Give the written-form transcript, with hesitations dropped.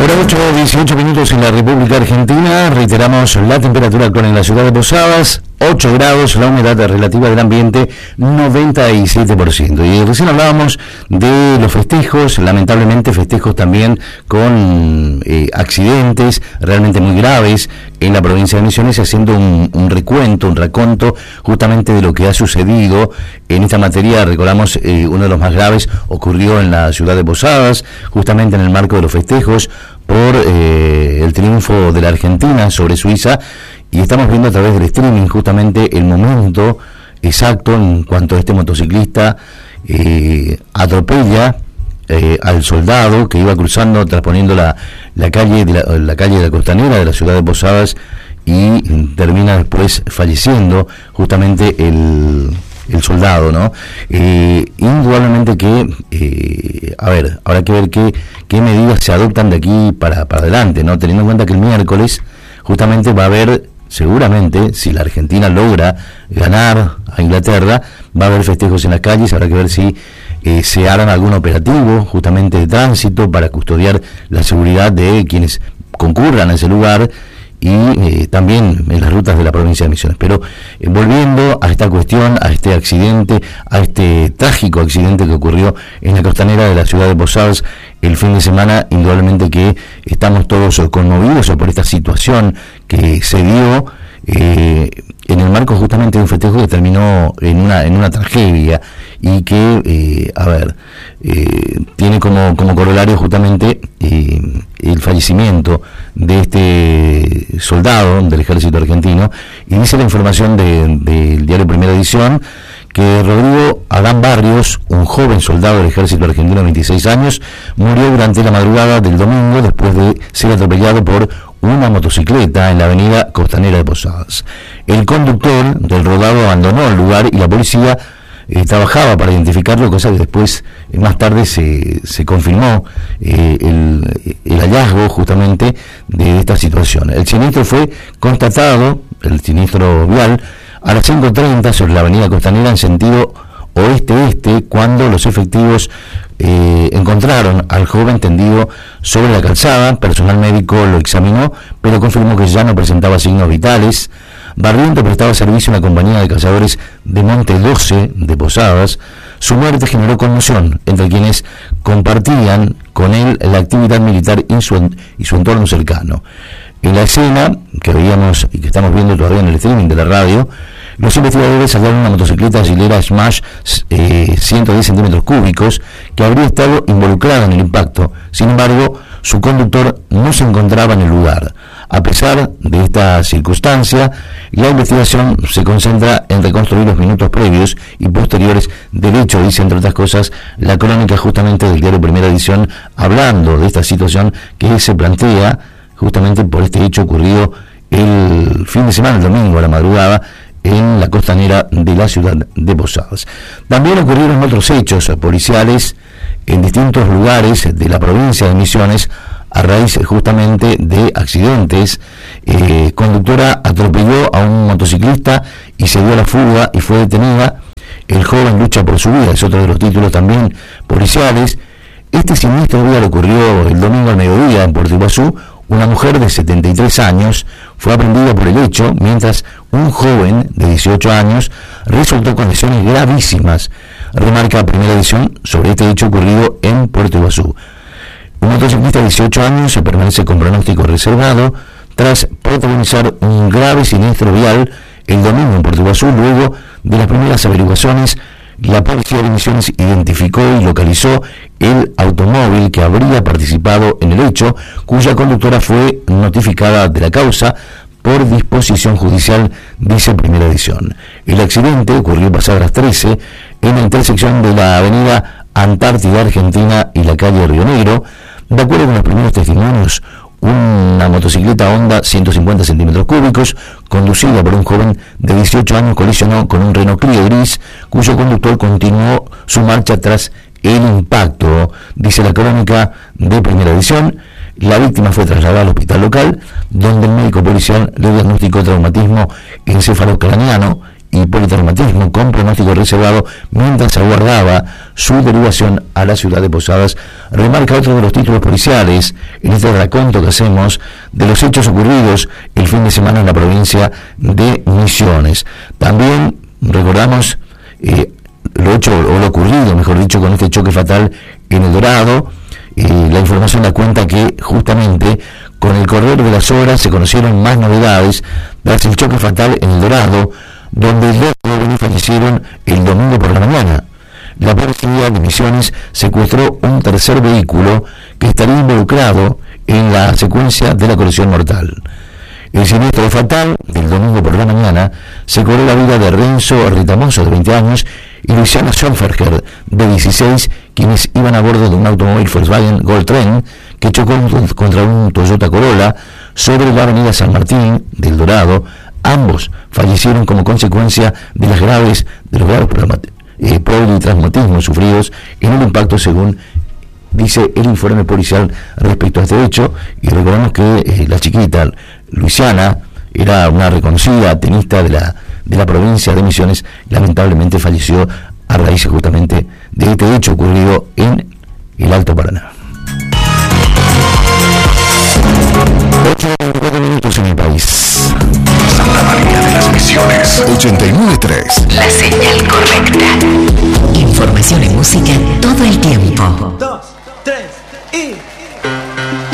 Hora 8:18 en la República Argentina. Reiteramos la temperatura actual en la ciudad de Posadas, 8 grados, la humedad relativa del ambiente 97%. Y recién hablábamos de los festejos, lamentablemente festejos también con accidentes realmente muy graves en la provincia de Misiones, haciendo un recuento, un raconto justamente de lo que ha sucedido en esta materia. Recordamos, uno de los más graves ocurrió en la ciudad de Posadas, justamente en el marco de los festejos por el triunfo de la Argentina sobre Suiza, y estamos viendo a través del streaming justamente el momento exacto en cuanto este motociclista atropella al soldado que iba cruzando, trasponiendo la calle de la Costanera de la ciudad de Posadas, y termina después falleciendo justamente el soldado, ¿no? Indudablemente que, habrá que ver qué medidas se adoptan de aquí para adelante, ¿no? Teniendo en cuenta que el miércoles justamente va a haber, seguramente, si la Argentina logra ganar a Inglaterra, va a haber festejos en las calles. Habrá que ver si se harán algún operativo justamente de tránsito para custodiar la seguridad de quienes concurran a ese lugar, y también en las rutas de la provincia de Misiones. Pero volviendo a esta cuestión, a este accidente, a este trágico accidente que ocurrió en la Costanera de la ciudad de Posadas el fin de semana, indudablemente que estamos todos conmovidos por esta situación que se dio en el marco justamente de un festejo que terminó en una tragedia, y que tiene como corolario justamente el fallecimiento de este soldado del ejército argentino. Y dice la información del diario Primera Edición que Rodrigo Adán Barrios, un joven soldado del ejército argentino de 26 años, murió durante la madrugada del domingo después de ser atropellado por una motocicleta en la avenida Costanera de Posadas. El conductor del rodado abandonó el lugar y la policía trabajaba para identificarlo, cosa que después, más tarde, se confirmó el hallazgo justamente de esta situación. El siniestro fue constatado, el siniestro vial, a las 5:30 sobre la avenida Costanera en sentido oeste-este, cuando los efectivos encontraron al joven tendido sobre la calzada. Personal médico lo examinó, pero confirmó que ya no presentaba signos vitales. Barriento prestaba servicio a una compañía de cazadores de Monte 12 de Posadas. Su muerte generó conmoción entre quienes compartían con él la actividad militar y su entorno cercano. En la escena que veíamos y que estamos viendo todavía en el streaming de la radio, los investigadores hallaron una motocicleta Gilera Smash 110 centímetros cúbicos que habría estado involucrada en el impacto. Sin embargo, su conductor no se encontraba en el lugar. A pesar de esta circunstancia, la investigación se concentra en reconstruir los minutos previos y posteriores del hecho, dice entre otras cosas la crónica justamente del diario Primera Edición, hablando de esta situación que se plantea justamente por este hecho ocurrido el fin de semana, el domingo a la madrugada, en la Costanera de la ciudad de Posadas. También ocurrieron otros hechos policiales en distintos lugares de la provincia de Misiones a raíz justamente de accidentes. Conductora atropelló a un motociclista y se dio a la fuga y fue detenida. El joven lucha por su vida, es otro de los títulos también policiales. Este siniestro vial ocurrió el domingo al mediodía en Puerto Iguazú. Una mujer de 73 años fue aprehendida por el hecho, mientras un joven de 18 años resultó con lesiones gravísimas. Remarca Primera Edición sobre este hecho ocurrido en Puerto Iguazú. Un motociclista de 18 años se permanece con pronóstico reservado tras protagonizar un grave siniestro vial el domingo en Puerto Iguazú. Luego de las primeras averiguaciones, la policía de Misiones identificó y localizó el automóvil que habría participado en el hecho, cuya conductora fue notificada de la causa por disposición judicial, dice Primera Edición. El accidente ocurrió pasadas las 13 en la intersección de la avenida Antártida Argentina y la calle Río Negro. De acuerdo con los primeros testimonios, una motocicleta Honda 150 centímetros cúbicos, conducida por un joven de 18 años, colisionó con un Renault Clio gris, cuyo conductor continuó su marcha tras el impacto, dice la crónica de Primera Edición. La víctima fue trasladada al hospital local, donde el médico policial le diagnosticó traumatismo encefalocraniano y politraumatismo con pronóstico reservado mientras aguardaba su derivación a la ciudad de Posadas, remarca otro de los títulos policiales en este raconto que hacemos de los hechos ocurridos el fin de semana en la provincia de Misiones. También recordamos lo ocurrido, mejor dicho, con este choque fatal en El Dorado. La información da cuenta que justamente con el correr de las horas se conocieron más novedades tras el choque fatal en El Dorado, donde dos jóvenes fallecieron el domingo por la mañana. La policía de Misiones secuestró un tercer vehículo que estaría involucrado en la secuencia de la colisión mortal. El siniestro fatal del domingo por la mañana se cobró la vida de Renzo Ritamoso, de 20 años, y Luciana Schofferger, de 16, quienes iban a bordo de un automóvil Volkswagen Goldtrend que chocó contra un Toyota Corolla sobre la avenida San Martín del Dorado. Ambos fallecieron como consecuencia de los graves politraumatismos sufridos en un impacto, según dice el informe policial respecto a este hecho. Y recordamos que la chiquita Luciana era una reconocida tenista de la provincia de Misiones. Lamentablemente falleció a raíz justamente de este hecho ocurrido en el Alto Paraná. 8:24 minutos en el país. Santa María de las Misiones 89.3. La señal correcta. Información y música todo el tiempo.